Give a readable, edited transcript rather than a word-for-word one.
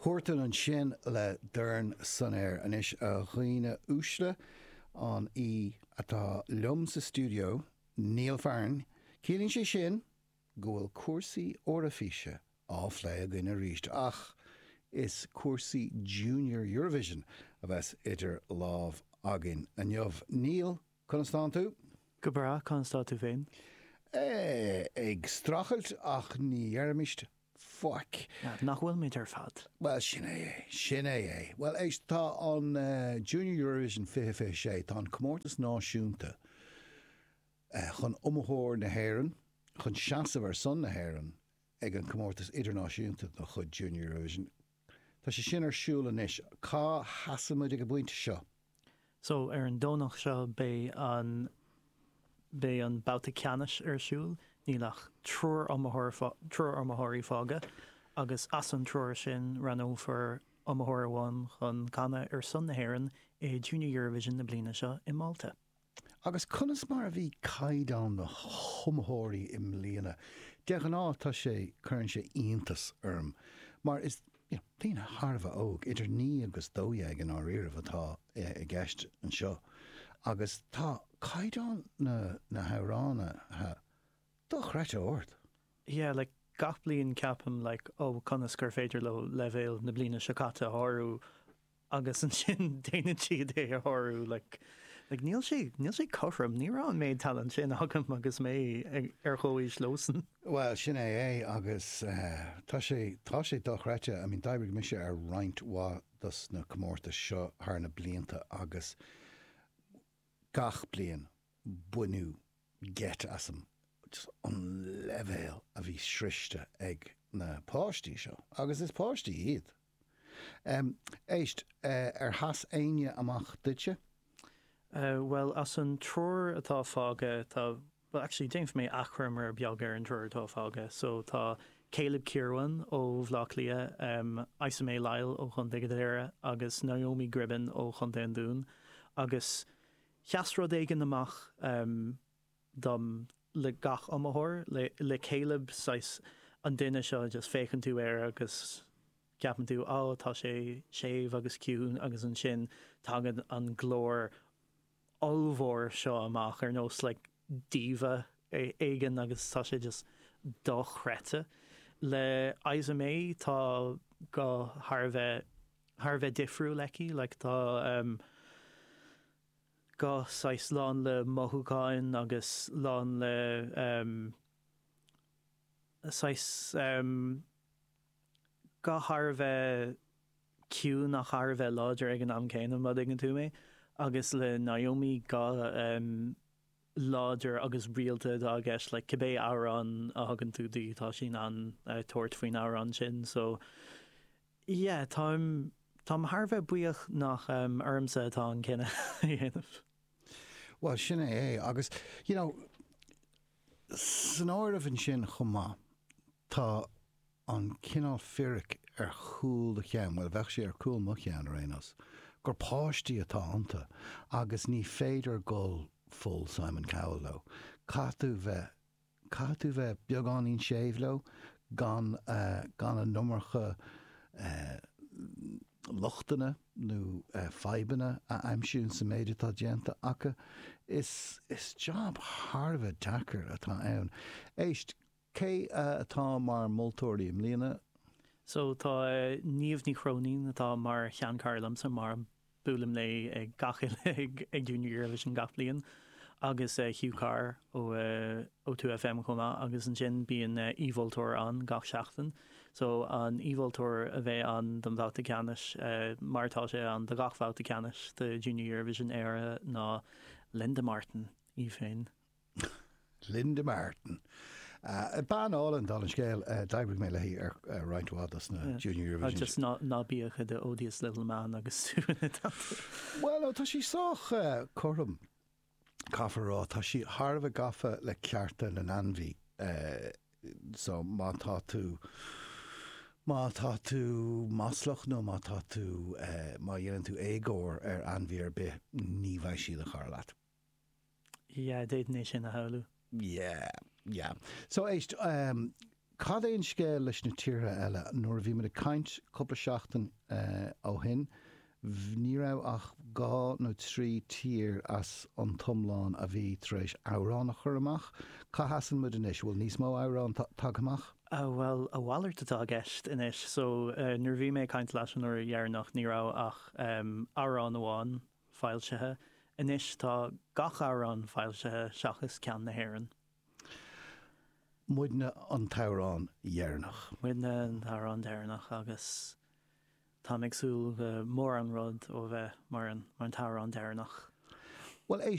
Thuirteann an sin le Doireann san air anis a dhaoine úsle an í atá liom sa studio Neil Farn. Cílíonn sé sin go bhfuil cuasaí orafíse áfle a gine ríist ach is cuasaí Junior Eurovision a bheits idir lámh agin a neamh. Neil, chunastán tú? Go bra, chunastá tú féin? Ag strachelt ach ní dhearmist fuck. Nach bhfuil mé ar fad. Well, sin é. Well, éis tá an Junior Eurovision sé tá an comórtas náisiúnta chun umthóir na hÉireann, chun seasamh ar son na hÉireann ag an comórtas idirnáisiúnta na chud Junior Eurovision. Tá sé sin ar siúil anis. Cá hasamid ag a buinte seo? So ar an dónach seo bé an bouta ceannis ar siúil, nílach trúr amthirí fága, agus as an trúr sin ranófar amthirí bháin chun canna ar son na hÉireann é Junior Eurovision na bliana seo i Malta. Agus conas mar a bhí caighdeán na thumthirí i mbliana. Deach an tá sé chuann sé iontas orm. Mar is tína Harbh óg idir 9 agus 12 an áireamh atá i gceist an seo. Agus tá caighdeán na háránna do chreite ort. Yeah, like gach bliain ceapam conas gur féidir le bhéal na bliana seacata thorú agus an sin déanann siad é thorú níl sé chofram ní rán méid talan sin agam agus mé ar chomhaís lósan. Well, sin é agus tá sé do chreite a mín daibrig mi sé ar roinnt bhá dus na comórtas seo thar na blianta agus gach blian buinú get asam just an levéil a bhí sriste ag na páistí seo. Agus is páistí iad. Éist ar has aine amach duite? Well, as an trúr atá fága, actually déanamh mé achram ar beag ar an trúr atá fága. So tá Caleb Kirwan ó Bhlachlia, Isamé Lyle ó Chundigadéire, agus Naomi Gribben ó Chundendún, agus cheasrad éigen amach dom le gach amthóir, le Caleb sais an duine seo just féchann tú air agus ceapan tú tá sé séimh agus ciún agus an sin tagad an glór olmhór seo amach ar nós díomha éigen agus tá sé just do chreite. Le Isamé tá go Harbheith difriú leici, tá go sais lán le mothúcáin agus lán le sais go Harbheith ciún nach Harbheith láidir ag an am céanam mud ag an tú mé, agus le Naomi go láidir agus rialta dá gceist le cibé árán a hagann tú dí tá sin an tuairt faoin árán sin. So Tá Harbheith buíoch nach ormsa atá an cinenne dhéanamh. Well, sin é agus san áireamh an sin chumá tá an cinál firic ar chúl de cheam, well bheith sé ar cúl mo chean réanas, gur páistí atá anta agus ní féidir gol full Simon Cowell lo. Catú bheith beagán séimh lo gan a nummarcha lochtainna nó feibanna a aimsún sa méidir tá déanta acha is job Harbheith Dakar atá ann. Éist cé atá mar multóirí im líana? So tá níomh ní chrónín atá mar chean carlam sa mar bualam le ag gachil ag Junior Eurovision gach bliain agus Hugh Carr ó 2FM chumá agus an sin bíon Evoltour an gach seachtain. So an Evoltour a bheith an don bhauta ceannis martá sé an de gach bhauta ceannis de Junior Eurovision éire ná Linda Martin í féin. Linda Martin. Ban álan dal an scéil daibrig mé lehí ar roinnthádas na Junior Eurovision. Just nábíocha de odious little man agus túna. Well, tá sí sách chom cafarrá, tá sí Harbheith gafa le cearta na anmhí. So má tá tú maslach nó má tá tú má dhéann tú égóir ar anmhí ar bith ní bhaith siad a char leat. Yeah, déit sin na haulu. Yeah. So éist Cad éon scéal leis na tíre eile nuair bhí me a caint coppla seachtain ó hin, ní rah ach 2 nó 3 tír as an tomláin a bhí treéis árán a chur amach. Cá hasan mu inis bhfuil níos mó árán tag amach? Well, a bhhailart atá gceist inis, so nuair bhí mé caint leis an nuair dhearnach ní rah ach árán amháin fáilsethe. Inis tá gach árán fáilsethe seachas ceann na hÉireann. Muidne an tárán dhearnach. Muidne an tárán dhearnach agus tá ag súil mór an rud ó bheith mar an tárán dhearnach. Well, é